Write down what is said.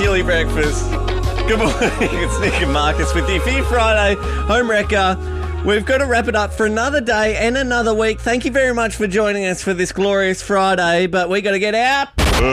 chili breakfast. Good morning, it's Nick and Marcus with you for your Friday Home Wrecker. We've got to wrap it up for another day and another week. Thank you very much for joining us for this glorious Friday, but we got to get out.